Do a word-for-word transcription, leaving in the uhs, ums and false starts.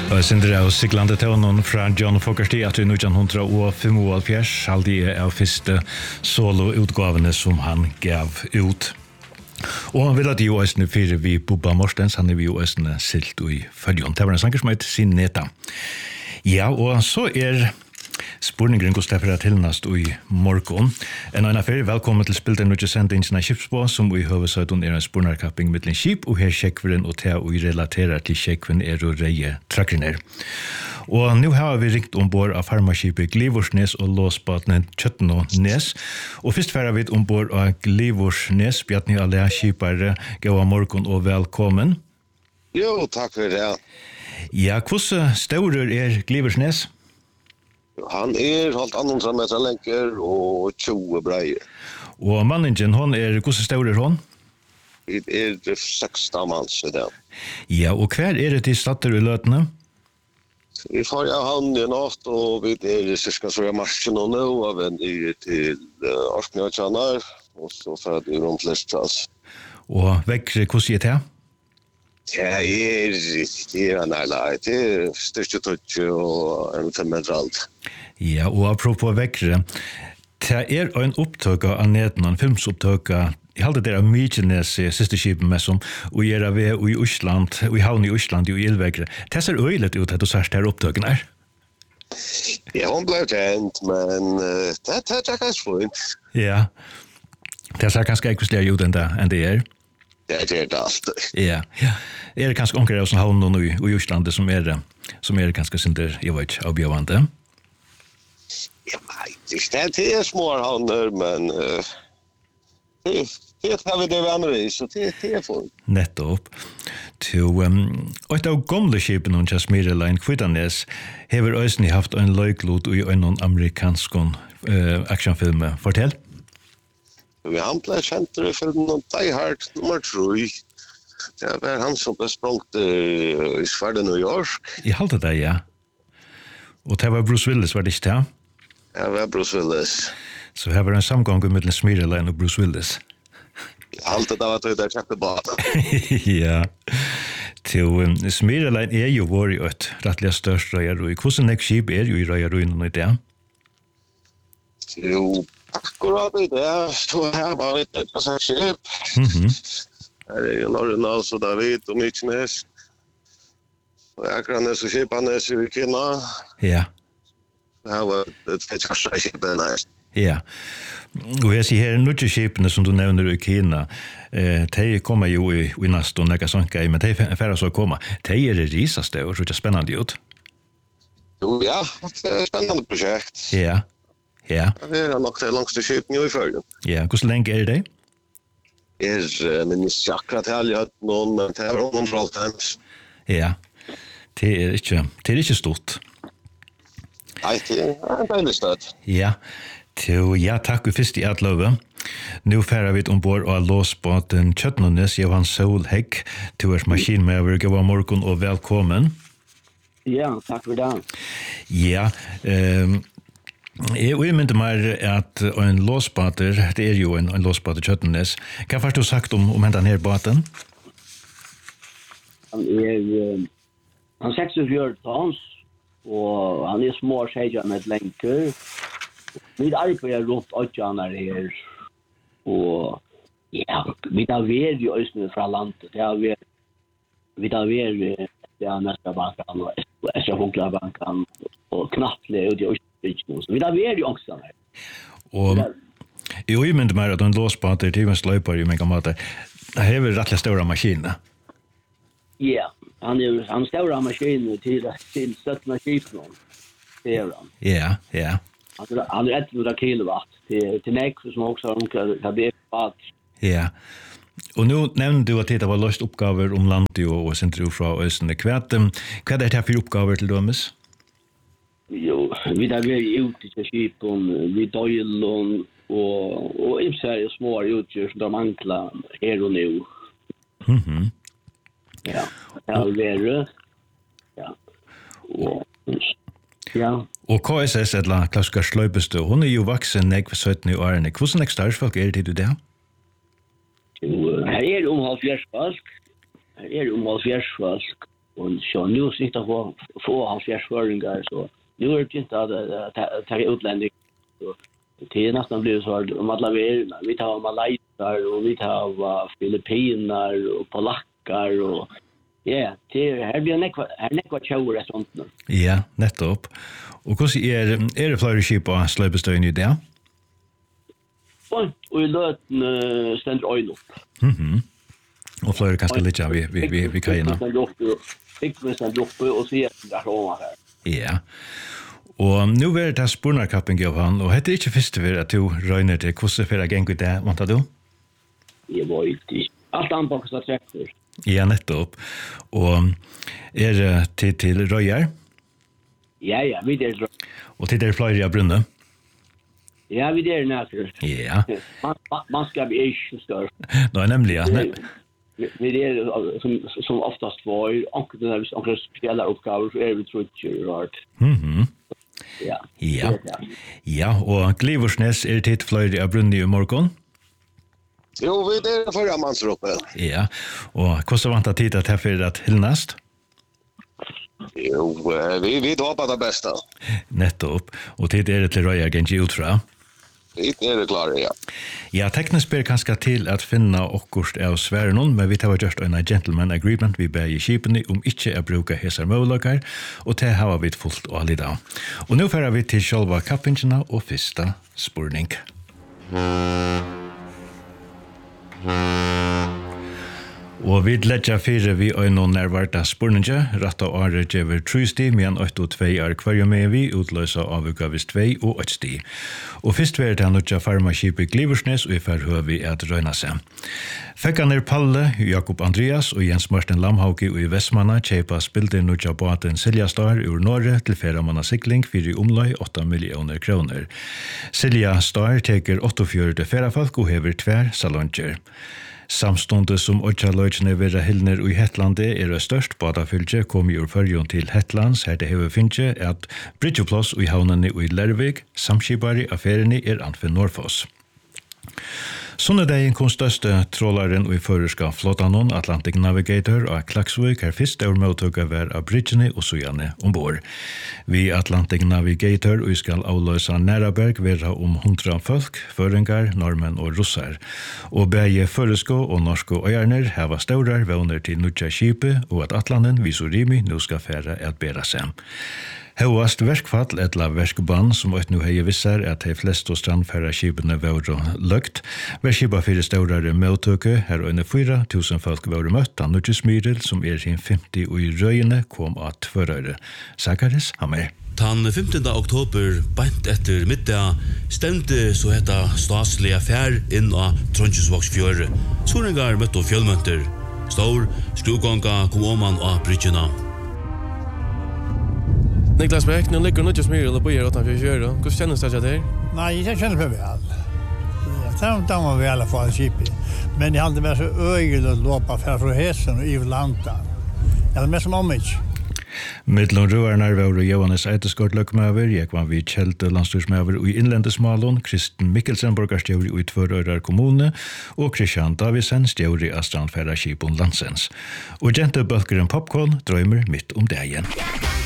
Og sindre av siglande tøvnen fra John Fogerty at i nittenhundrafemoghalvfjerds halde jeg av første solo-utgavene som han gav ut. Og han vil at jo æsne fire vi Bubba Morstens, han er vi jo æsne silt i følgen. Det var en sanger som heter Sineta. Ja, og så er spurningen hos derfor er tilnast i morgon. En annen ferie, velkommen til spilt en nødje sendingen av Kipsbå, som i høvesøyden er en spurnarkapping mittlen Kip, og her sjekkveren og til å relatere til sjekkven er og reie trakriner. Og nå har vi ringt ombord av farmaskipet Glivorsnes og låsbatene Kjøttenånes, og først færer vi ombord av Glivorsnes, Bjarni Alea Kipare, god morgon og velkommen. Jo, takk for det. Ja, hvordan staurer er Glivorsnes? Han er holdt annonser meter lenger og tjue breier. Og manningen, hon er, hvordan staurer hon? Det er seksten manns i det. Ja, og hver er det til statter i løtene? Vi får ja han i natt, og vi er cirka så er marsjen og nå, og vi er til Orknøytjanar, og så får vi rundt Lestras. Og vekkere, hvordan er det? Ja, er, det er en ærlig, det er styrke tøtje og en fem meter alt. Ja, og apropos vekkere, det er en opptøk av neden, en filmsopptøk av jeg halte det er Mykenes siste skipen med som og gjør av i Osland, og i havn i Osland, og i Ildvegre. Det ser øyelig ut at du sørst her opptøken er. Ja, hun ble kjent, men uh, det, det er ganske fint. Ja, det ser ganske ikke slik ut enn det, enn det er. Det er det alltid. Ja, ja. Er det kanskje omkring av sånn havn og i, i Osland som er, som er ganske synder, jeg vet ikke, avbjørvande? Ja, nei, det er små havner, men uh, det, det har vi det vi andre i, så det, det er for. Nettopp. Til um, et av gamle skipen og Jasmirelein Kvidanes har Øystein haft en løyklod i en amerikansk uh, actionfilm. Fortell. Vi han ble kjent i filmen om Die Hard nummer tre. Det var han som ble språngt i Sverige, New York. Jeg halte det, ja. Og det var Bruce Willis, var det ikke det? Ja, det var Bruce Willis. Så her var en samgang mellom Smirelein og Bruce Willis. Jeg halte det var det der kjøpte bata. Ja. Til um, Smirelein er jo vår i et rettelig størst røyerøy. Hvordan nek skip er jo i røyerøyene i det? Jo, akkurat i det, så her var det et passasjerskip. Mhm. Her er jo Norrøna, så David og Mykenes. Og Akranes og Kipanes i Kina. Ja. Her var et fetskasjeskip der. Ja. Og jeg sier her, nødje skipene som du nevner i Kina, eh, de kommer jo i, i nast og nekka sanka i, men de er færre så å komme. De er det risaste, og så er det spennende ut. Jo, ja, det er et spennende prosjekt. Ja. Ja. Det er nok det langste skipene jo i følgen. Ja, hvordan lenge er det? Er, uh, minnes ikke akkurat her, jeg har noen, men det er noen trolltimes. Ja. Det er ikke, det er ikke stort. Nei, det er en deilig sted. Ja. Til, ja, takk og først i at løve. Nå færer vi ombord av låsbåten Kjøttenånes, Johan Solhegg, til hvert maskinmøver, god morgen og velkommen. Ja, takk for det. Ja, um, jeg umynte meg at en låsbater, det er jo en, en låsbater Kjøttenånes. Hva har du sagt om, om denne her båten? Han er, uh, han er seksogfjørt tons, og han er små skjedjer med lenker. Vi arbeider rundt åttjaner her, og ja, vi tar ved i Østene fra landet. Det har vært, vi tar ved i Næstabanken og Estra-Funklabanken og Knattle ut i Østene. Så vi tar ved i ångstene her. Og jeg umynte meg at en låsbater til en sløyper i mange måter, det har vært rettelig større maskiner. Ja, han er han større maskiner til, til støttende skipene. Det er han. Ja, ja. Han er, han er hundra kilowatt til, til nek som også har omkring det er bad. Ja. Og nå nevnte du at det var løst oppgaver om landet og, og sentrum fra Østene. Hva, hva er det her for oppgaver til dømes? Jo, vi har vært ute til skipen, vi døglen og, og i Sverige små utgjør som de mangler her og nå. Mhm. Ja, det har vært. Ja. Og, ja. Og K S S, eller Klassiker Sløybestø, hun er jo vaksen nek for sytten årene. Hvordan er startsfolk er det til det? Jo, her er om halvfjerds folk. Her er om halvfjerds folk. och så nu sitter på få halvfjärsföringar så nu är det inte att ta utlänning så det är nästan blivit så att om alla vi vi tar malajser och vi tar filippiner och polacker och ja, det här blir nekva här nekva tjauer sånt nu. Ja, nettopp. Och hur är är det fler skip på släpestön i det? Och vi låt ständer oil upp. Mhm. Och fler kanske lite vi vi vi vi kan gärna. Fick vi sen uppe och se där så här. Ja. Og nu er det spurnarkappen, Johan, og heter ikke første for at du røyner til hvordan for å gjenge det, vant du? Jeg var ikke. Alt anbakast av trekker. Ja, nettopp. Og er det til, til røyer? Ja, ja, vi er røyer. Og til det er flere av brunne? Ja, vi er nærkere. Ja. Man, man skal bli ikke større. Nå, nemlig, ja. Vi er som, som oftast var, anker det hvis anker spiller oppgaver, så er vi trutcher og rart. Mhm. Ja. Ja. Ja, og Glivorsnes er titt flere av brunne i morgen? Jo, vi er det forrige mannsroppe. Ja, og hvordan vant det tid at jeg fyrir at hyllnast? Jo, vi, vi håper det beste. Nettopp, og tid er det til røyer gengi utfra? Vi er det klare, ja. Ja, teknisk ber kanskje til at finna okkurst av sværen, men vi tar gjort en gentleman agreement vi ber i kipene om ikke å bruke hesar møvlager, og det har vi fullt og alida. Og nå fører vi til sjølva kappingene og første spurning. Og vi ledger fire vi øyne nærvarta spurninge, rett og året gjør trusti, men åtte og tvei er kvarje med vi, utløsa av ukavis tvei og åtte sti. Og først vil det nødja farmaskipet Glivorsnes, og i færhøy vi at røyna seg. Fekkaner Palle, Jakob Andreas og Jens Martin Lamhauke og i Vestmanna kjeipa spilder nødja båten Silja Star ur Norge til feramanna sikling for i omløy åtta millioner kroner. Silja Star teker åttiofjörde ferafalk og hever tver salonger. Samstundet som åtta løgjene vera Hilner og i Hettlande er det størst badafylgje kom ur førjon til Hettlands, her det hever finnje at Bridgeplass og i havnene og i Lervig, samskipari affærene er anfor Norfoss. Sunnedegin kom største trålaren og i førerska flåtanon Atlantic Navigator og Klaksvik her fyrst av mottøkka vær av bridgene og sujane ombord. Vi Atlantic Navigator og skal avløsa Næraberg vera om hundra folk, føringar, normenn og russar. Og begge føresko og norske øyarner heva staurar våner til nudja skipet og at Atlanten Visorimi nu skal færa at bera seg. Høyast verkfall etla verkbann som åt nu hei vissar at de fleste strandfæra skipene var løgt. Verskipa fyrir staurare møttøke, her øyne fyra tusen folk var møtt av Nudjesmyril som er sin femti og i røyene kom av tvørøyre. Sakaris, Hammer. Den femtende oktober, beint etter middag, stemte så hetta staslige fær inn av Trondheimsvågsfjøre. Soringar møtte fjellmønter. Stor skruganga kom om man av bridgena. Niklas Bäck, nu ligger nog just mycket och börjar åt att köra. Hur känns det där? Nej, jag känner mig väl. Jag tar mig väl i alla fall skipet. Men det hade med så ögel att låpa för från hästen och i landa. Eller med som om inte. Midlon Ruarnar var Johannes Eiteskort løkmaver, jeg var vi Kjelte landstyrsmaver i Innlendesmalon, Kristen Mikkelsen borgarstjøvri i Tvørørar kommune, og Christian Davisen stjøvri av strandfæra Kipon Landsens. Og jente bølgeren Popcorn drømmer midt om dagen.